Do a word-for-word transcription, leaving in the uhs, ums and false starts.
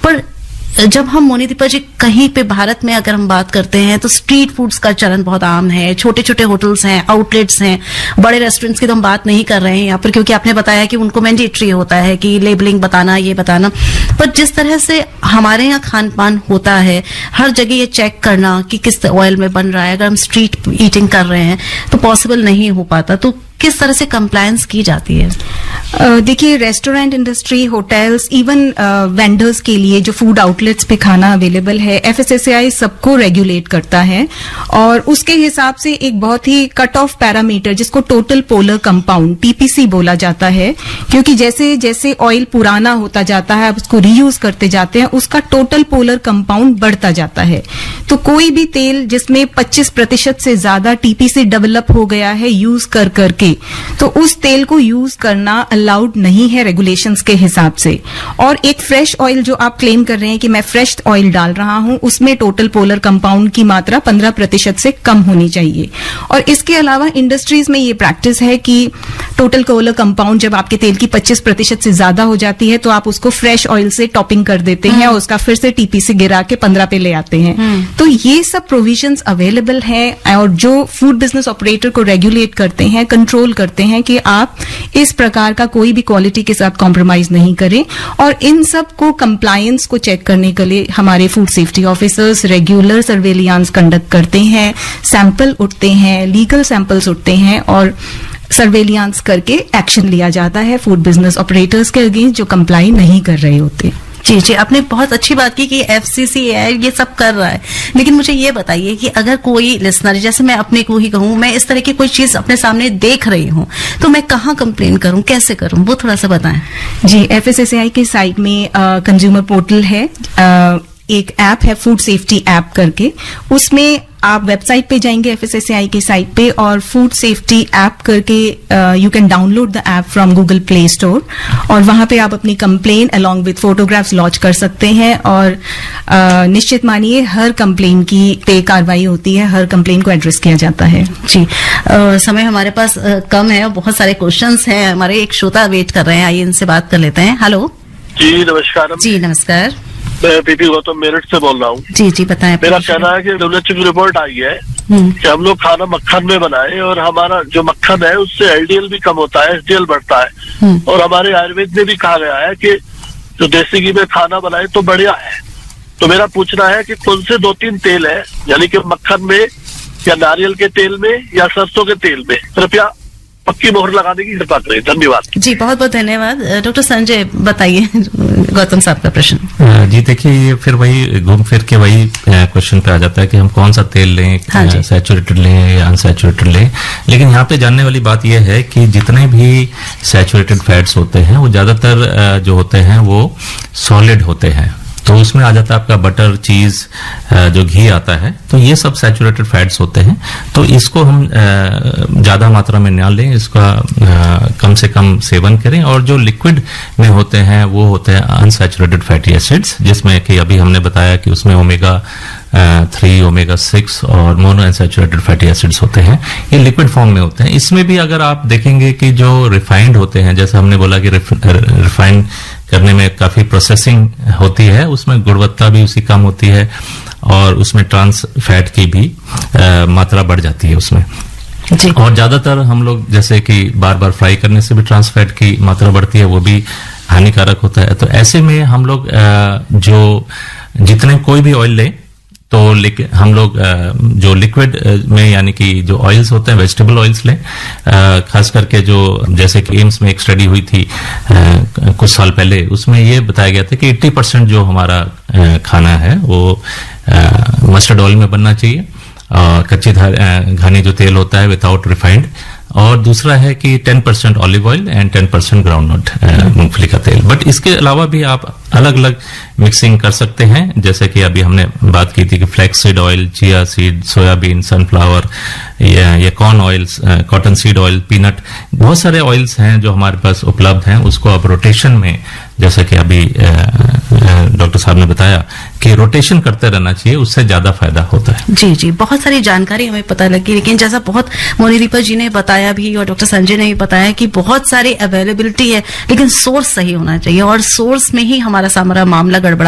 पर जब हम मोनिदीपा जी कहीं पे भारत में अगर हम बात करते हैं तो स्ट्रीट फूड्स का चलन बहुत आम है, छोटे छोटे होटल्स हैं, आउटलेट्स हैं, बड़े रेस्टोरेंट्स की तो हम बात नहीं कर रहे हैं यहाँ पर, क्योंकि आपने बताया कि उनको मैंडेटरी होता है कि लेबलिंग बताना, ये बताना। पर जिस तरह से हमारे यहाँ खान पान होता है, हर जगह ये चेक करना कि किस ऑयल में बन रहा है, अगर हम स्ट्रीट ईटिंग कर रहे हैं तो पॉसिबल नहीं हो पाता। तो किस तरह से कंप्लायंस की जाती है? uh, देखिए, restaurant industry, hotels, even vendors के लिए जो फूड आउटलेट्स पे खाना अवेलेबल है, एफएसएसएआई सबको रेगुलेट करता है और उसके हिसाब से एक बहुत ही कट ऑफ पैरामीटर जिसको टोटल पोलर कंपाउंड टीपीसी बोला जाता है, क्योंकि जैसे जैसे ऑयल पुराना होता जाता है, अब उसको रीयूज करते जाते हैं, उसका टोटल पोलर कंपाउंड बढ़ता जाता है। तो कोई भी तेल जिसमें पच्चीस प्रतिशत से ज्यादा टीपीसी डेवलप हो गया है यूज कर करके, तो उस तेल को यूज करना अलाउड नहीं है रेगुलेशंस के हिसाब से। और एक फ्रेश ऑयल जो आप क्लेम कर रहे हैं कि मैं फ्रेश ऑयल डाल रहा हूं, उसमें टोटल पोलर कंपाउंड की मात्रा पंद्रह प्रतिशत से कम होनी चाहिए। और इसके अलावा इंडस्ट्रीज में ये प्रैक्टिस है कि टोटल पोलर कंपाउंड जब आपके तेल की पच्चीस प्रतिशत से ज्यादा हो जाती है तो आप उसको फ्रेश ऑयल से टॉपिंग कर देते हैं और उसका फिर से टीपीसी गिरा के पंद्रह पे ले आते हैं। तो ये सब प्रोविजंस अवेलेबल हैं और जो फूड बिजनेस ऑपरेटर को रेगुलेट करते हैं, कंट्रोल करते हैं कि आप इस प्रकार का कोई भी क्वालिटी के साथ कॉम्प्रोमाइज नहीं करें। और इन सब को कंप्लायंस को चेक करने के लिए हमारे food safety officers regular सर्वेलियांस conduct करते हैं, सैंपल उठते हैं, लीगल सैंपल्स उठते हैं और सर्वेलियांस करके एक्शन लिया जाता है फूड बिजनेस ऑपरेटर्स के अगेंस्ट जो कंप्लाई नहीं कर रहे होते। जी जी, आपने बहुत अच्छी बात की कि एफसीसीआई ये सब कर रहा है, लेकिन मुझे ये बताइए कि अगर कोई लिसनर, जैसे मैं अपने को ही कहूँ, मैं इस तरह की कोई चीज अपने सामने देख रही हूँ, तो मैं कहाँ कंप्लेन करूँ, कैसे करूँ, वो थोड़ा सा बताएं। जी, एफएसएसएआई के साइट में कंज्यूमर पोर्टल है, आ, एक ऐप है फूड सेफ्टी ऐप करके, उसमें आप वेबसाइट पे जाएंगे एफएसएसएआई की साइट पे और फूड सेफ्टी ऐप करके you can download the app from Google play store और वहां पे आप अपनी complain along with photographs launch कर सकते हैं। और uh, निश्चित मानिए हर कंप्लेन की पे कार्रवाई होती है, हर कंप्लेन को एड्रेस किया जाता है। जी, uh, समय हमारे पास uh, कम है और बहुत सारे क्वेश्चंस हैं, हमारे एक श्रोता वेट कर रहे हैं, आइए इनसे बात कर लेते हैं। हेलो जी, नमस्कार। जी नमस्कार, मैं पीपी गौतम मेरठ से बोल रहा हूँ। जी जी बताएं। मेरा कहना है कि डब्ल्यूएचओ की रिपोर्ट आई है कि हम लोग खाना मक्खन में बनाए और हमारा जो मक्खन है उससे एलडीएल भी कम होता है, एचडीएल बढ़ता है। और हमारे आयुर्वेद में भी कहा गया है कि जो देसी घी में खाना बनाए तो बढ़िया है। तो मेरा पूछना है कि कौन से दो तीन तेल है, यानी कि मक्खन में या नारियल के तेल में या सरसों के तेल में, कृपया पक्की मोहर लगाने की कृपा करें। धन्यवाद। जी बहुत बहुत धन्यवाद। डॉक्टर संजय बताइए गौतम साहब का प्रश्न। जी देखिए, ये फिर वही घूम फिर के वही क्वेश्चन पे आ जाता है कि हम कौन सा तेल लें, हाँ सैचुरेटेड लें या अनसैचुरेटेड लें। लेकिन यहाँ पे जानने वाली बात यह है कि जितने भी सैचुरेटेड फैट्स होते हैं वो ज्यादातर जो होते हैं वो सॉलिड होते हैं। तो उसमें आ जाता है आपका बटर, चीज, जो घी आता है, तो ये सब सैचुरेटेड फैट्स होते हैं। तो इसको हम ज्यादा मात्रा में ना लें, इसका कम से कम सेवन करें। और जो लिक्विड में होते हैं वो होते हैं अनसैचुरेटेड फैटी एसिड्स, जिसमें कि अभी हमने बताया कि उसमें ओमेगा थ्री, ओमेगा सिक्स और मोनो अनसैचुरेटेड फैटी एसिड्स होते हैं, ये लिक्विड फॉर्म में होते हैं। इसमें भी अगर आप देखेंगे कि जो रिफाइंड होते हैं, जैसे हमने बोला कि रिफाइंड करने में काफी प्रोसेसिंग होती है, उसमें गुणवत्ता भी उसकी कम होती है और उसमें ट्रांस फैट की भी आ, मात्रा बढ़ जाती है उसमें। जी। और ज्यादातर हम लोग जैसे कि बार बार फ्राई करने से भी ट्रांस फैट की मात्रा बढ़ती है, वो भी हानिकारक होता है। तो ऐसे में हम लोग जो जितने कोई भी ऑयल लें तो हम लोग जो लिक्विड में यानी कि जो ऑयल्स होते हैं वेजिटेबल ऑयल्स लें, खास करके जो जैसे कि एम्स में एक स्टडी हुई थी कुछ साल पहले, उसमें ये बताया गया था कि अस्सी परसेंट जो हमारा खाना है वो मस्टर्ड ऑयल में बनना चाहिए, कच्चे घानी जो तेल होता है विदाउट रिफाइंड। और दूसरा है कि ten percent olive oil and ten percent groundnut मूंगफली का तेल। बट इसके अलावा भी आप अलग अलग मिक्सिंग कर सकते हैं, जैसे कि अभी हमने बात की थी कि flax seed oil, chia seed, soybean, sunflower या, या corn oils, cotton seed oil, peanut, बहुत सारे ऑयल्स हैं जो हमारे पास उपलब्ध हैं। उसको आप रोटेशन में, जैसे कि अभी डॉक्टर साहब ने बताया कि रोटेशन करते रहना चाहिए, उससे ज्यादा फायदा होता है। जी जी, बहुत सारी जानकारी हमें पता लगी, लेकिन जैसा बहुत मोनिदीपा जी ने बताया भी और डॉक्टर संजय ने भी बताया कि बहुत सारी अवेलेबिलिटी है, लेकिन सोर्स सही होना चाहिए और सोर्स में ही हमारा सारा मामला गड़बड़ा